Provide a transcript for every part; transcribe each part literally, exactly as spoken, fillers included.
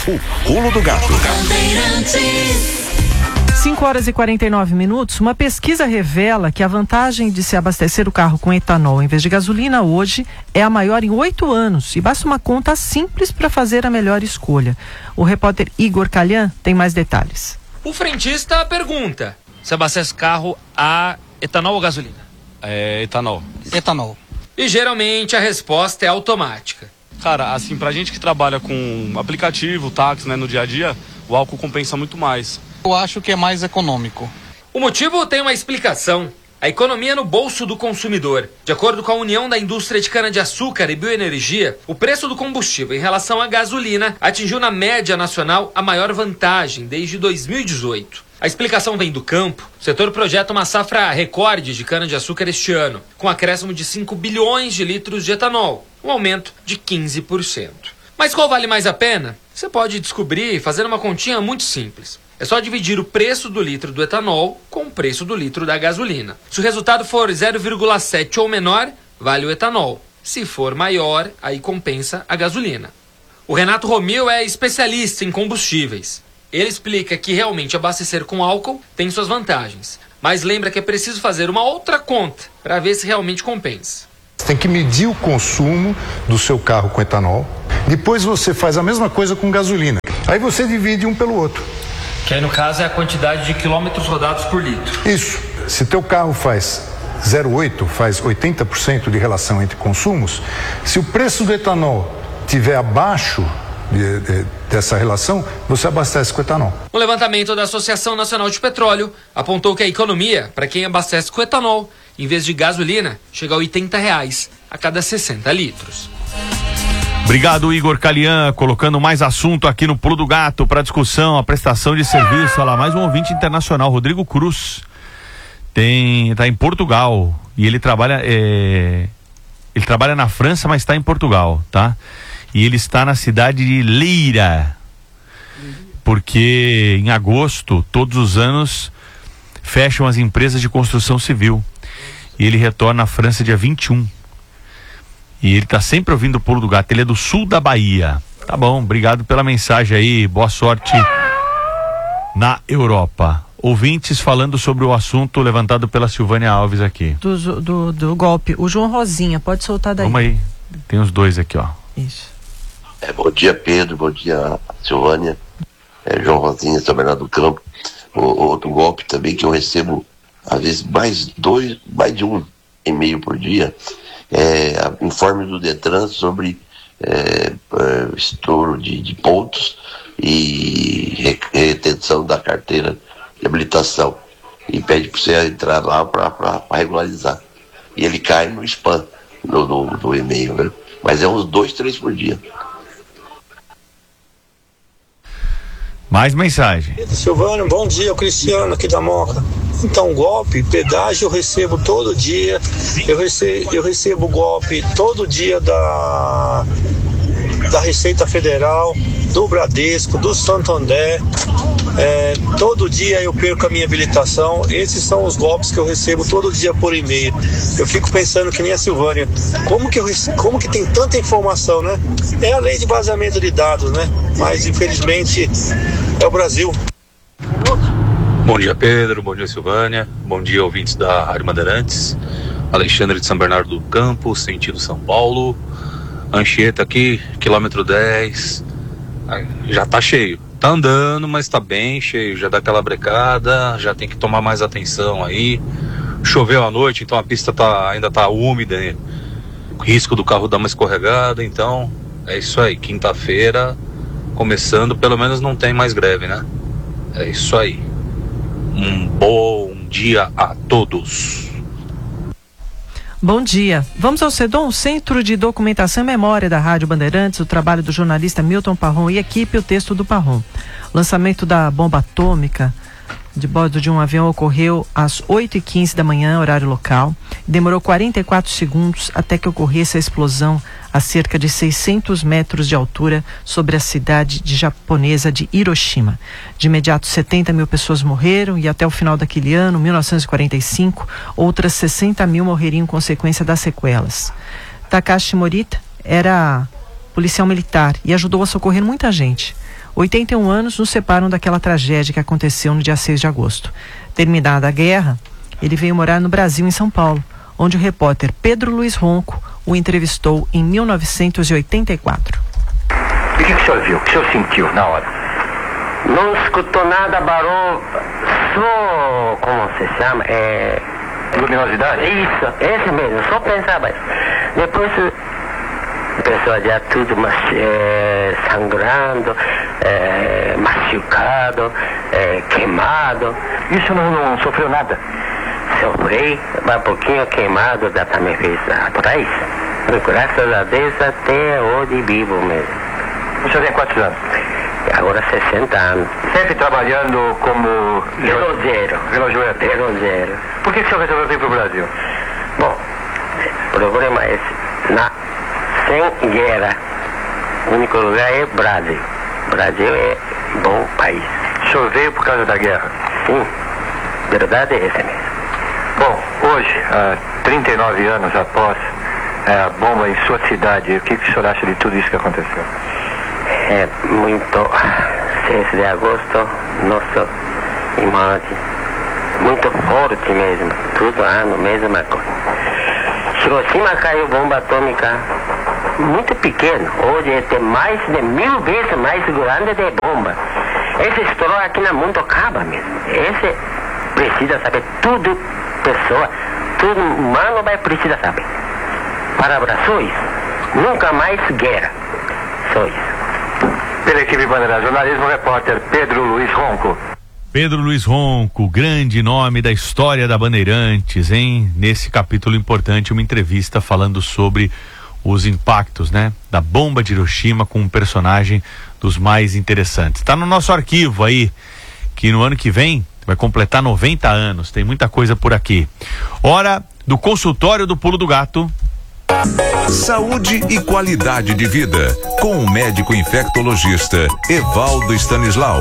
O Pulo do Gato. cinco horas e quarenta e nove minutos. Uma pesquisa revela que a vantagem de se abastecer o carro com etanol em vez de gasolina hoje é a maior em oito anos. E basta uma conta simples para fazer a melhor escolha. O repórter Igor Calhan tem mais detalhes. O frentista pergunta: se abastece carro a etanol ou gasolina? É etanol. Etanol. E geralmente a resposta é automática. Cara, assim, pra gente que trabalha com aplicativo, táxi, né, no dia a dia, o álcool compensa muito mais. Eu acho que é mais econômico. O motivo tem uma explicação: a economia no bolso do consumidor. De acordo com a União da Indústria de Cana-de-Açúcar e Bioenergia, o preço do combustível em relação à gasolina atingiu na média nacional a maior vantagem desde dois mil e dezoito. A explicação vem do campo. O setor projeta uma safra recorde de cana-de-açúcar este ano, com acréscimo de cinco bilhões de litros de etanol, um aumento de quinze por cento. Mas qual vale mais a pena? Você pode descobrir fazendo uma continha muito simples. É só dividir o preço do litro do etanol com o preço do litro da gasolina. Se o resultado for zero vírgula sete ou menor, vale o etanol. Se for maior, aí compensa a gasolina. O Renato Romeu é especialista em combustíveis. Ele explica que realmente abastecer com álcool tem suas vantagens, mas lembra que é preciso fazer uma outra conta para ver se realmente compensa. Você tem que medir o consumo do seu carro com etanol. Depois você faz a mesma coisa com gasolina. Aí você divide um pelo outro. Que aí no caso é a quantidade de quilômetros rodados por litro. Isso. Se teu carro faz zero vírgula oito, faz oitenta por cento de relação entre consumos, se o preço do etanol estiver abaixo de, de, dessa relação, você abastece com etanol. Um levantamento da Associação Nacional de Petróleo apontou que a economia para quem abastece com etanol, em vez de gasolina, chega a oitenta reais a cada sessenta litros. Obrigado, Igor Calhan, colocando mais assunto aqui no Pulo do Gato para discussão, a prestação de serviço. Olha lá, mais um ouvinte internacional, Rodrigo Cruz, tem, tá em Portugal e ele trabalha, é, ele trabalha na França, mas está em Portugal, tá? E ele está na cidade de Leira, porque em agosto, todos os anos, fecham as empresas de construção civil. E ele retorna à França dia vinte e um. E ele tá sempre ouvindo o Pulo do Gato. Ele é do sul da Bahia. Tá bom, obrigado pela mensagem aí. Boa sorte na Europa. Ouvintes falando sobre o assunto levantado pela Silvânia Alves aqui. Do, do, do golpe. O João Rosinha, pode soltar daí. Vamos aí. Tem os dois aqui, ó. Isso. É, bom dia, Pedro. Bom dia, Silvânia. É, João Rosinha, São Bernardo do Campo. O, outro golpe também que eu recebo, às vezes, mais dois, mais de um e-mail por dia. É, informe do Detran sobre é, é, estouro de, de pontos e retenção da carteira de habilitação. E pede para você entrar lá para regularizar. E ele cai no spam do, do, do e-mail, né? Mas é uns dois, três por dia. Mais mensagem. Silvânio, bom dia, o Cristiano aqui da Moca. Então, golpe, pedágio eu recebo todo dia, eu recebo, eu recebo golpe todo dia da, da Receita Federal, do Bradesco, do Santander, é, todo dia eu perco a minha habilitação. Esses são os golpes que eu recebo todo dia por e-mail. Eu fico pensando que nem a Silvânia, como que, eu, como que tem tanta informação, né? É a lei de vazamento de dados, né? Mas infelizmente é o Brasil. Bom dia, Pedro, bom dia, Silvânia, bom dia, ouvintes da Rádio Bandeirantes. Alexandre de São Bernardo do Campo, sentido São Paulo. Anchieta aqui, quilômetro dez, já tá cheio. Tá andando, mas tá bem cheio, já dá aquela brecada, já tem que tomar mais atenção aí. Choveu à noite, então a pista tá, ainda tá úmida, hein? Risco do carro dar uma escorregada, então é isso aí, quinta-feira, começando, pelo menos não tem mais greve, né? É isso aí. Um bom dia a todos. Bom dia. Vamos ao CEDOM, Centro de Documentação e Memória da Rádio Bandeirantes, o trabalho do jornalista Milton Parron e equipe, o texto do Parron. O lançamento da bomba atômica de bordo de um avião ocorreu às oito e quinze da manhã, horário local. Demorou quarenta e quatro segundos até que ocorresse a explosão a cerca de seiscentos metros de altura sobre a cidade de japonesa de Hiroshima. De imediato, setenta mil pessoas morreram e até o final daquele ano, mil novecentos e quarenta e cinco, outras sessenta mil morreriam em consequência das sequelas. Takashi Morita era policial militar, e ajudou a socorrer muita gente. oitenta e um anos nos separam daquela tragédia que aconteceu no dia seis de agosto. Terminada a guerra, ele veio morar no Brasil, em São Paulo, onde o repórter Pedro Luiz Ronco o entrevistou em mil novecentos e oitenta e quatro. E o que, que o senhor viu? O que o senhor sentiu na hora? Não escutou nada, barulho, só, como se chama, é... luminosidade? Isso, esse mesmo, só pensava isso. Depois, a pessoa já tudo mas, é, sangrando, é, machucado, é, queimado. E o senhor não, não sofreu nada? Sofri, um pouquinho queimado, já também fez atrás. Graças a Deus, até hoje vivo mesmo. O senhor tem quantos anos? Agora sessenta anos. Sempre trabalhando como... relojeiro. Relojeiro. Relojeiro. Por que, que o senhor resolveu vir para o Brasil? Bom, o problema é esse. Na, sem guerra, o único lugar é Brasil. Brasil é bom país. O senhor veio por causa da guerra? Sim, verdade é essa mesmo. Bom, hoje, há trinta e nove anos após a bomba em sua cidade, o que, que o senhor acha de tudo isso que aconteceu? É muito, seis de agosto, nossa imagem, muito forte mesmo, todo ano, mesma coisa. Hiroshima caiu bomba atômica muito pequena, hoje tem mais de mil vezes mais grande de bomba. Esse estourou aqui no mundo acaba mesmo. Esse precisa saber, tudo pessoa, todo humano vai precisar saber. Para Brasil, nunca mais guerra, só isso. Pela equipe Bandeira Jornalismo, repórter Pedro Luiz Ronco. Pedro Luiz Ronco, grande nome da história da Bandeirantes, hein? Nesse capítulo importante, uma entrevista falando sobre os impactos, né? Da bomba de Hiroshima, com um personagem dos mais interessantes. Tá no nosso arquivo aí, que no ano que vem vai completar noventa anos, tem muita coisa por aqui. Hora do consultório do Pulo do Gato. Saúde e qualidade de vida, com o médico infectologista Evaldo Stanislau.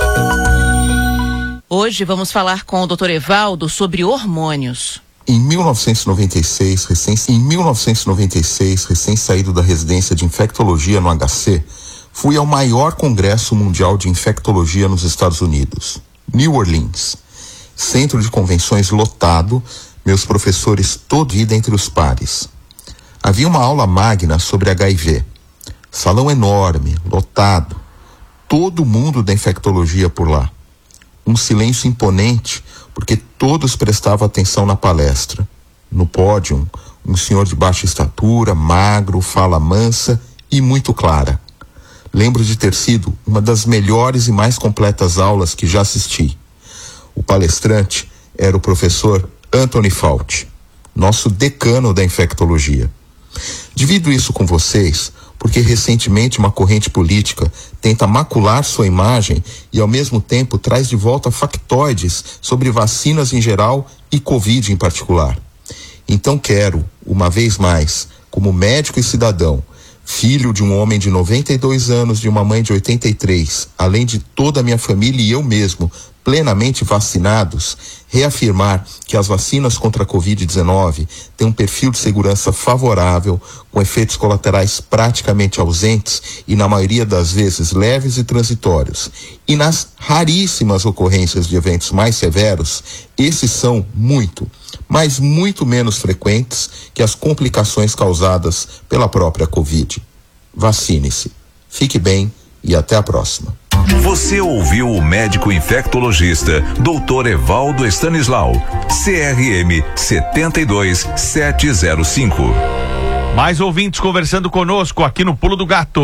Hoje vamos falar com o doutor Evaldo sobre hormônios. Em mil novecentos e noventa e seis, recém, em mil novecentos e noventa e seis, recém saído da residência de infectologia no H C, fui ao maior congresso mundial de infectologia nos Estados Unidos, New Orleans. Centro de convenções lotado, meus professores toda vida entre os pares. Havia uma aula magna sobre H I V. Salão enorme, lotado. Todo mundo da infectologia por lá. Um silêncio imponente, porque todos prestavam atenção na palestra. No pódio, um senhor de baixa estatura, magro, fala mansa e muito clara. Lembro de ter sido uma das melhores e mais completas aulas que já assisti. O palestrante era o professor Anthony Fauci, nosso decano da infectologia. Divido isso com vocês porque recentemente uma corrente política tenta macular sua imagem e ao mesmo tempo traz de volta factoides sobre vacinas em geral e Covid em particular. Então quero, uma vez mais, como médico e cidadão, filho de um homem de noventa e dois anos, de uma mãe de oitenta e três, além de toda a minha família e eu mesmo, plenamente vacinados, reafirmar que as vacinas contra a covid dezenove têm um perfil de segurança favorável, com efeitos colaterais praticamente ausentes e, na maioria das vezes, leves e transitórios. E nas raríssimas ocorrências de eventos mais severos, esses são muito, mas muito menos frequentes que as complicações causadas pela própria Covid. Vacine-se. Fique bem e até a próxima. Você ouviu o médico infectologista doutor Evaldo Stanislau, C R M sete dois sete zero cinco. Mais ouvintes conversando conosco aqui no Pulo do Gato.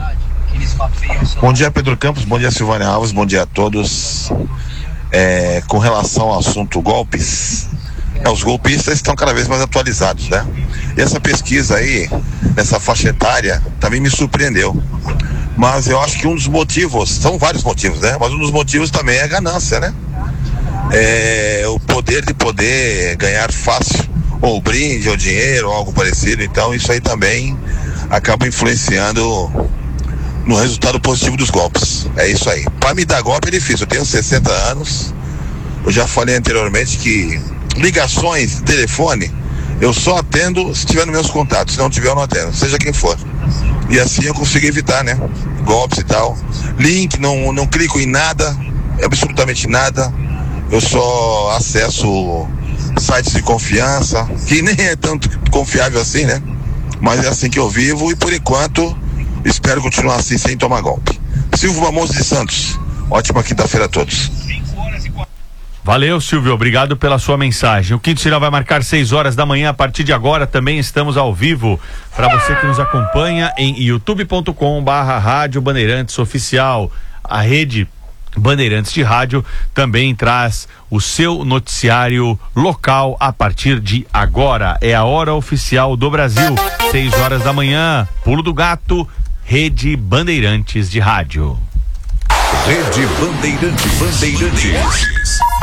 Bom dia, Pedro Campos, bom dia, Silvânia Alves, bom dia a todos. É, com relação ao assunto golpes, é, os golpistas estão cada vez mais atualizados, né? E essa pesquisa aí, nessa faixa etária, também me surpreendeu. Mas eu acho que um dos motivos, são vários motivos, né? Mas um dos motivos também é a ganância, né? É o poder de poder ganhar fácil, ou brinde, ou dinheiro, ou algo parecido. Então isso aí também acaba influenciando no resultado positivo dos golpes. É isso aí. Para me dar golpe é difícil, eu tenho sessenta anos, eu já falei anteriormente que ligações, telefone, eu só atendo se tiver nos meus contatos, se não tiver eu não atendo, seja quem for. E assim eu consigo evitar, né? Golpes e tal. Link, não, não clico em nada, absolutamente nada. Eu só acesso sites de confiança, que nem é tanto confiável assim, né? Mas é assim que eu vivo e por enquanto espero continuar assim sem tomar golpe. Silvio Mamoso de Santos, ótima quinta-feira a todos. Valeu, Silvio, obrigado pela sua mensagem. O Quinto Sinal vai marcar seis horas da manhã. A partir de agora também estamos ao vivo para você que nos acompanha em youtube ponto com barra Rádio Bandeirantes Oficial. A rede Bandeirantes de Rádio também traz o seu noticiário local a partir de agora. É a hora oficial do Brasil, seis horas da manhã. Pulo do Gato, Rede Bandeirantes de Rádio. Rede Bandeirantes. Bandeirantes.